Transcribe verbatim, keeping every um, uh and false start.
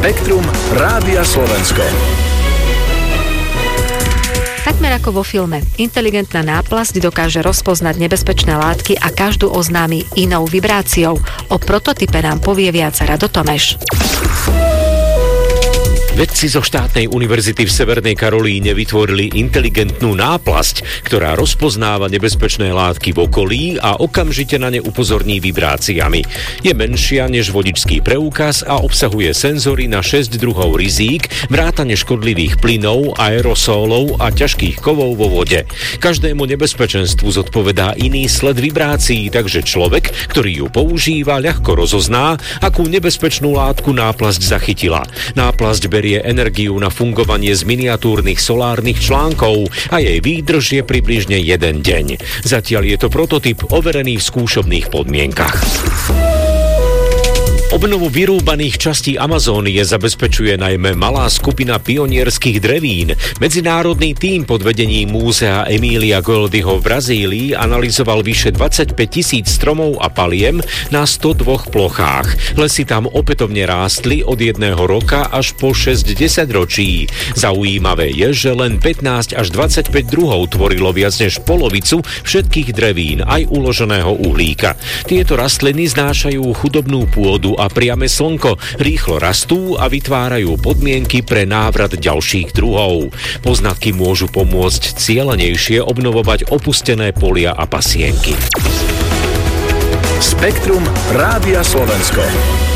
Spektrum Rádia Slovensko. Takmer ako vo filme. Inteligentná náplasť dokáže rozpoznať nebezpečné látky a každú oznámi inou vibráciou. O prototype nám povie viac Rado Tomeš. Vedci zo štátnej univerzity v Severnej Karolíne vytvorili inteligentnú náplasť, ktorá rozpoznáva nebezpečné látky v okolí a okamžite na ne upozorní vibráciami. Je menšia než vodičský preukaz a obsahuje senzory na šesť druhov rizík, vrátane škodlivých plynov, aerosólov a ťažkých kovov vo vode. Každému nebezpečenstvu zodpovedá iný sled vibrácií, takže človek, ktorý ju používa, ľahko rozozná, akú nebezpečnú látku náplasť zachytila. Náplasť berie energiu na fungovanie z miniatúrnych solárnych článkov a jej výdrž je približne jeden deň. Zatiaľ je to prototyp overený v skúšobných podmienkach. Obnovu vyrúbaných častí Amazónie zabezpečuje najmä malá skupina pionierských drevín. Medzinárodný tím pod vedením múzea Emília Goldyho v Brazílii analyzoval vyše dvadsaťpäť tisíc stromov a paliem na sto dvoch plochách. Lesy tam opätovne rástli od jedného roka až po šesťdesiat ročí. Zaujímavé je, že len pätnásť až dvadsaťpäť druhov tvorilo viac než polovicu všetkých drevín, aj uloženého uhlíka. Tieto rastliny znášajú chudobnú pôdu a priame slnko, rýchlo rastú a vytvárajú podmienky pre návrat ďalších druhov. Poznatky môžu pomôcť cielenejšie obnovovať opustené polia a pasienky. Spektrum Rádia Slovensko.